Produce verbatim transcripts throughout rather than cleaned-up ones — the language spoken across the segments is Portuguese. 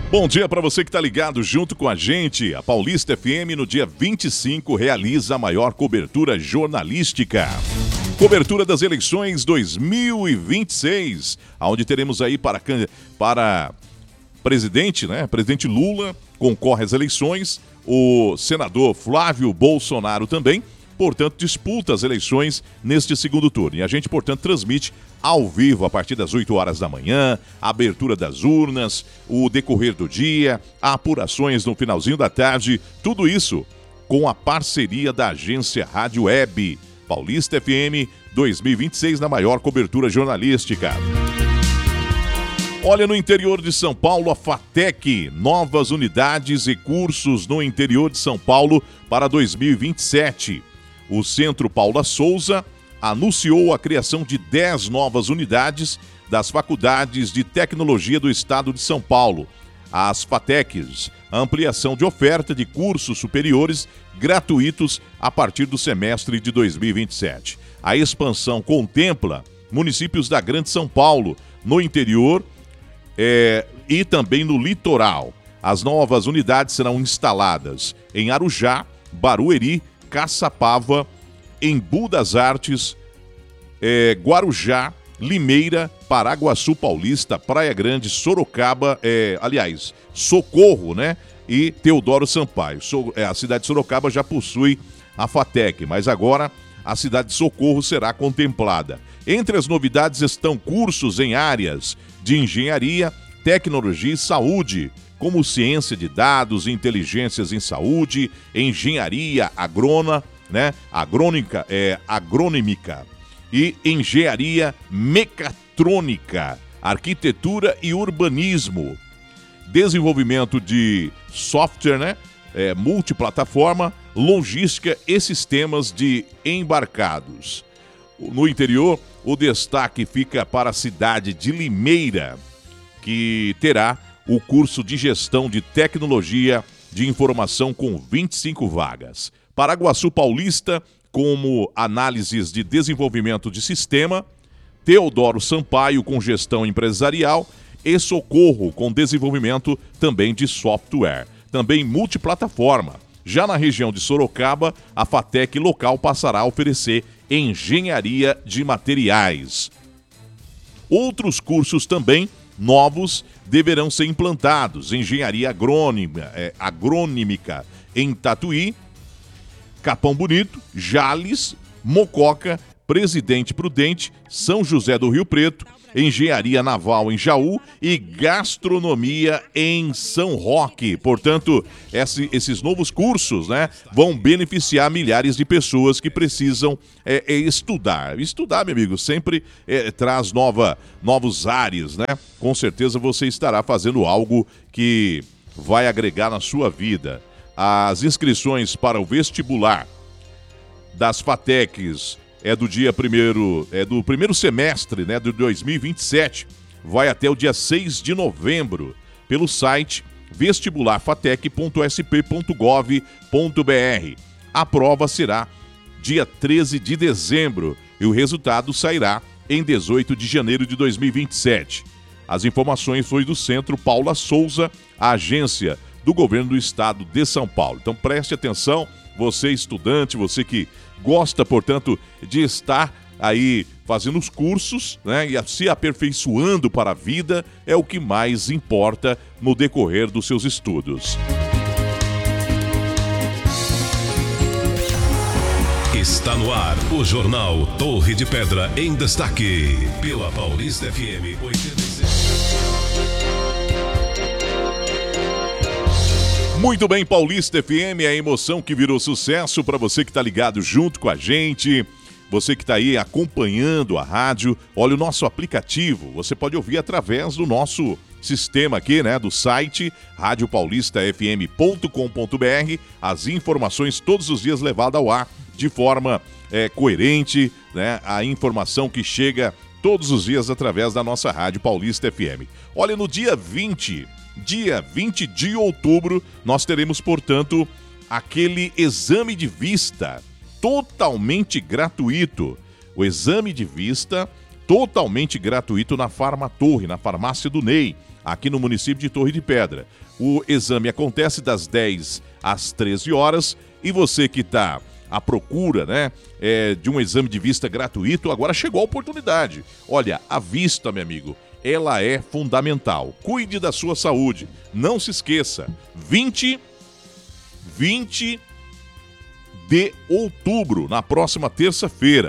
Bom dia para você que está ligado junto com a gente. A Paulista F M no dia vinte e cinco realiza a maior cobertura jornalística. Cobertura das eleições dois mil e vinte e seis, onde teremos aí para, para presidente, né? Presidente Lula concorre às eleições, o senador Flávio Bolsonaro também, portanto, disputa as eleições neste segundo turno. E a gente, portanto, transmite ao vivo a partir das oito horas da manhã, a abertura das urnas, o decorrer do dia, apurações no finalzinho da tarde, tudo isso com a parceria da agência Rádio Web. Paulista F M dois mil e vinte e seis na maior cobertura jornalística. Olha, no interior de São Paulo, a FATEC, novas unidades e cursos no interior de São Paulo para dois mil e vinte e sete. O Centro Paula Souza anunciou a criação de dez novas unidades das faculdades de tecnologia do estado de São Paulo. As FATECs, a ampliação de oferta de cursos superiores gratuitos a partir do semestre de dois mil e vinte e sete. A expansão contempla municípios da Grande São Paulo, no interior é, e também no litoral. As novas unidades serão instaladas em Arujá, Barueri, Caçapava, Embu das Artes, é, Guarujá, Limeira, Paraguaçu Paulista, Praia Grande, Sorocaba, é, aliás, Socorro, né? E Teodoro Sampaio. So, é, a cidade de Sorocaba já possui a FATEC, mas agora a cidade de Socorro será contemplada. Entre as novidades estão cursos em áreas de engenharia, tecnologia e saúde, como ciência de dados, inteligências em saúde, engenharia agrônoma, né? Agrônica, é, agronômica e engenharia mecatrônica, arquitetura e urbanismo, desenvolvimento de software, né? É, multiplataforma, logística e sistemas de embarcados. No interior, o destaque fica para a cidade de Limeira, que terá o curso de gestão de tecnologia de informação com vinte e cinco vagas. Paraguaçu Paulista, como análises de desenvolvimento de sistema, Teodoro Sampaio com gestão empresarial e Socorro com desenvolvimento também de software, também multiplataforma. Já na região de Sorocaba, a FATEC local passará a oferecer engenharia de materiais. Outros cursos também novos deverão ser implantados: engenharia agrônima, é, agronômica em Tatuí, Capão Bonito, Jales, Mococa, Presidente Prudente, São José do Rio Preto, engenharia naval em Jaú e gastronomia em São Roque. Portanto, esse, esses novos cursos, né, vão beneficiar milhares de pessoas que precisam é, é, estudar. Estudar, meu amigo, sempre é, traz nova, novos ares, né? Com certeza você estará fazendo algo que vai agregar na sua vida. As inscrições para o vestibular das FATECs é do dia primeiro, é do primeiro semestre, né, de dois mil e vinte e sete, vai até o dia seis de novembro, pelo site vestibular fatec ponto s p ponto gov ponto b r. A prova será dia treze de dezembro e o resultado sairá em dezoito de janeiro de dois mil e vinte e sete. As informações foi do Centro Paula Souza, a agência do governo do estado de São Paulo. Então preste atenção, você estudante, você que gosta, portanto, de estar aí fazendo os cursos, né, e se aperfeiçoando para a vida, é o que mais importa no decorrer dos seus estudos. Está no ar o Jornal Torre de Pedra em Destaque, pela Paulista F M oitenta e seis. Muito bem, Paulista F M, a emoção que virou sucesso para você que está ligado junto com a gente, você que está aí acompanhando a rádio. Olha o nosso aplicativo, você pode ouvir através do nosso sistema aqui, né, do site rádio paulista f m ponto com ponto b r, as informações todos os dias levadas ao ar de forma é, coerente, né, a informação que chega todos os dias através da nossa rádio Paulista F M. Olha, no dia vinte... Dia vinte de outubro, nós teremos, portanto, aquele exame de vista totalmente gratuito. O exame de vista totalmente gratuito na Farmatorre, na farmácia do Ney. aqui no município de Torre de Pedra. O exame acontece das dez às treze horas e você que está à procura, né, é, de um exame de vista gratuito, agora chegou a oportunidade. Olha, a vista, meu amigo, ela é fundamental. Cuide da sua saúde. Não se esqueça, vinte, vinte de outubro, na próxima terça-feira,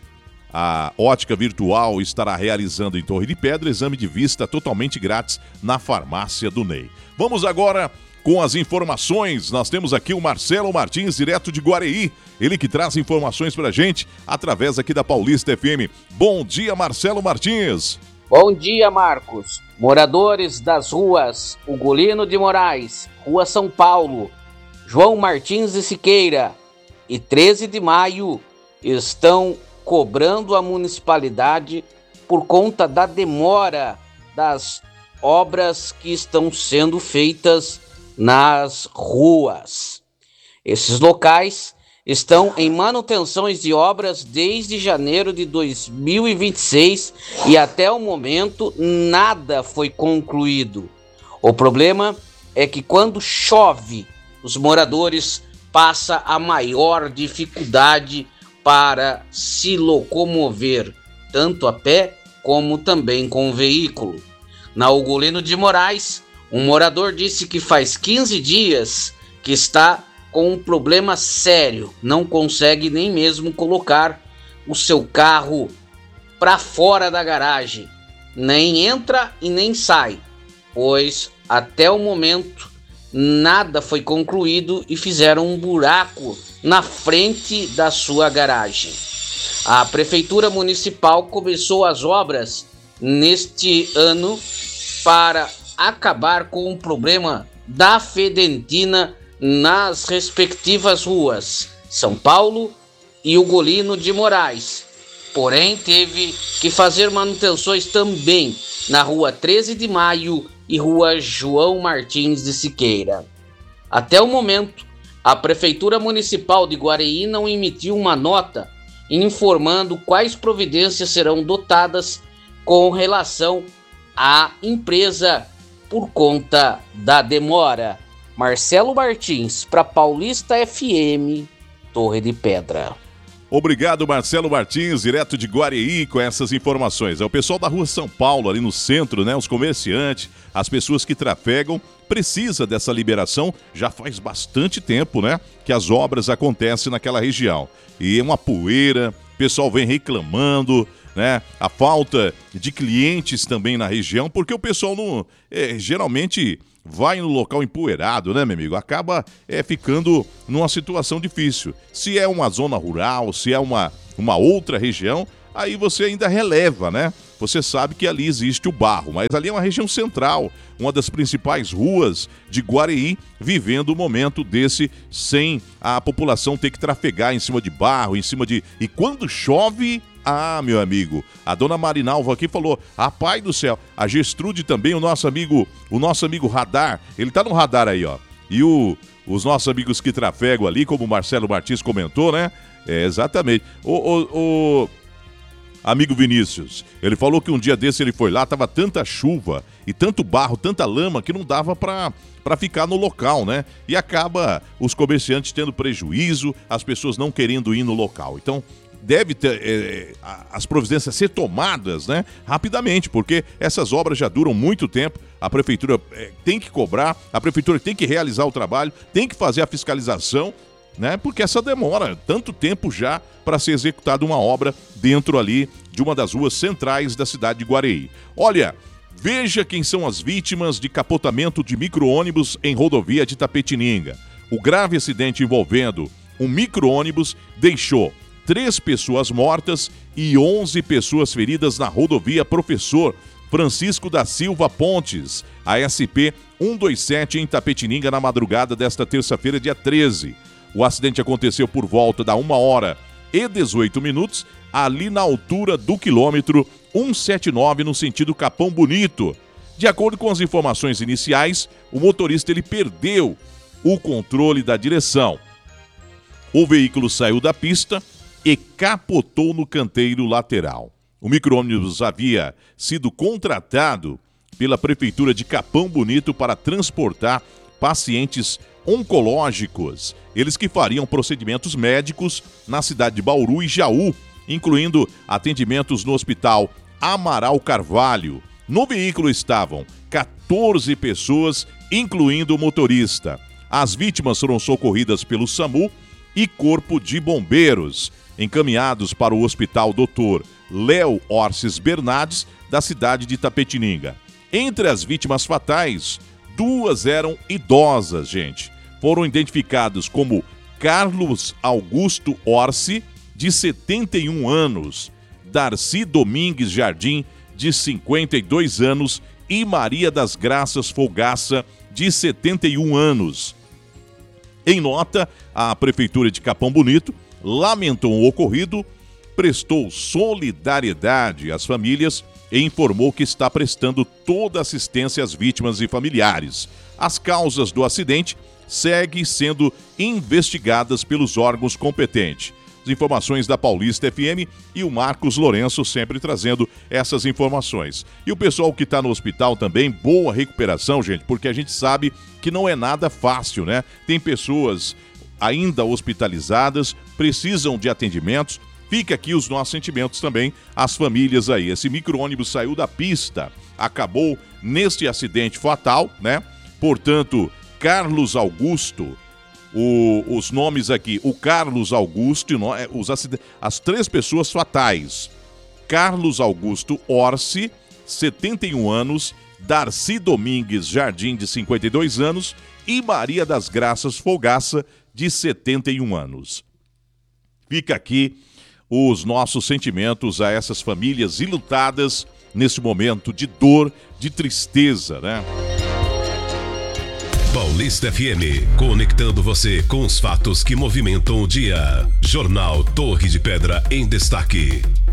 a Ótica Virtual estará realizando em Torre de Pedra exame de vista totalmente grátis na farmácia do Ney. Vamos agora com as informações. Nós temos aqui o Marcelo Martins, direto de Guareí. Ele que traz informações pra gente através aqui da Paulista F M. Bom dia, Marcelo Martins. Bom dia, Marcos. Moradores das ruas Ugolino de Moraes, Rua São Paulo, João Martins de Siqueira e treze de maio estão cobrando a municipalidade por conta da demora das obras que estão sendo feitas nas ruas. Esses locais estão em manutenções de obras desde janeiro de dois mil e vinte e seis e até o momento nada foi concluído. O problema é que quando chove, os moradores passam a maior dificuldade para se locomover, tanto a pé como também com veículo. Na Ugolino de Moraes, um morador disse que faz quinze dias que está com um problema sério, não consegue nem mesmo colocar o seu carro para fora da garagem, nem entra e nem sai, pois até o momento nada foi concluído e fizeram um buraco na frente da sua garagem. A Prefeitura Municipal começou as obras neste ano para acabar com o problema da fedentina nas respectivas ruas São Paulo e Ugolino de Moraes. Porém, teve que fazer manutenções também na Rua treze de maio e Rua João Martins de Siqueira. Até o momento, a Prefeitura Municipal de Guareí não emitiu uma nota informando quais providências serão dotadas com relação à empresa por conta da demora. Marcelo Martins, para Paulista F M, Torre de Pedra. Obrigado, Marcelo Martins, direto de Guareí, com essas informações. É o pessoal da Rua São Paulo, ali no centro, né? Os comerciantes, as pessoas que trafegam, precisa dessa liberação. Já faz bastante tempo, né? Que as obras acontecem naquela região. E é uma poeira, o pessoal vem reclamando, né? A falta de clientes também na região, porque o pessoal não, é, geralmente vai no local empoeirado, né, meu amigo? Acaba é, ficando numa situação difícil. Se é uma zona rural, se é uma, uma outra região, aí você ainda releva, né? Você sabe que ali existe o barro, mas ali é uma região central, uma das principais ruas de Guareí, vivendo um momento desse sem a população ter que trafegar em cima de barro, em cima de... E quando chove... Ah, meu amigo, a dona Marinalva aqui falou, rapaz do céu, a Gestrude também, o nosso amigo, o nosso amigo Radar, ele tá no radar aí, ó. E o, os nossos amigos que trafegam ali, como o Marcelo Martins comentou, né? É, exatamente. O, o, o amigo Vinícius, ele falou que um dia desse ele foi lá, tava tanta chuva e tanto barro, tanta lama, que não dava pra... para ficar no local, né? E acaba os comerciantes tendo prejuízo, as pessoas não querendo ir no local. Então, deve ter é, as providências ser tomadas, né, rapidamente, porque essas obras já duram muito tempo, a prefeitura é, tem que cobrar, a prefeitura tem que realizar o trabalho, tem que fazer a fiscalização, né, porque essa demora tanto tempo já para ser executada uma obra dentro ali de uma das ruas centrais da cidade de Guareí. Olha, veja quem são as vítimas de capotamento de micro-ônibus em rodovia de Itapetininga. O grave acidente envolvendo um micro-ônibus deixou três pessoas mortas e onze pessoas feridas na rodovia Professor Francisco da Silva Pontes, a S P cento e vinte e sete, em Itapetininga, na madrugada desta terça-feira, dia treze. O acidente aconteceu por volta da uma hora e dezoito minutos, ali na altura do quilômetro cento e setenta e nove, no sentido Capão Bonito. De acordo com as informações iniciais, o motorista ele perdeu o controle da direção. O veículo saiu da pista e capotou no canteiro lateral. O micro-ônibus havia sido contratado pela Prefeitura de Capão Bonito para transportar pacientes oncológicos. Eles que fariam procedimentos médicos na cidade de Bauru e Jaú, incluindo atendimentos no Hospital Amaral Carvalho. No veículo estavam quatorze pessoas, incluindo o motorista. As vítimas foram socorridas pelo SAMU e Corpo de Bombeiros, encaminhados para o Hospital doutor Léo Orces Bernardes, da cidade de Itapetininga. Entre as vítimas fatais, duas eram idosas, gente. Foram identificados como Carlos Augusto Orce, de setenta e um anos, Darcy Domingues Jardim, de cinquenta e dois anos, e Maria das Graças Folgaça, de setenta e um anos. Em nota, a Prefeitura de Capão Bonito lamentou o ocorrido, prestou solidariedade às famílias e informou que está prestando toda assistência às vítimas e familiares. As causas do acidente seguem sendo investigadas pelos órgãos competentes. As informações da Paulista F M e o Marcos Lourenço sempre trazendo essas informações. E o pessoal que está no hospital também, boa recuperação, gente, porque a gente sabe que não é nada fácil, né? Tem pessoas ainda hospitalizadas, precisam de atendimentos. Fica aqui os nossos sentimentos também às famílias aí. Esse micro-ônibus saiu da pista, acabou neste acidente fatal, né? Portanto, Carlos Augusto, o, os nomes aqui, o Carlos Augusto, os acidentes, as três pessoas fatais. Carlos Augusto Orce, setenta e um anos, Darcy Domingues Jardim, de cinquenta e dois anos, e Maria das Graças Folgaça, de setenta e um anos. Fica aqui os nossos sentimentos a essas famílias enlutadas nesse momento de dor, de tristeza, né? Paulista F M, conectando você com os fatos que movimentam o dia. Jornal Torre de Pedra em Destaque.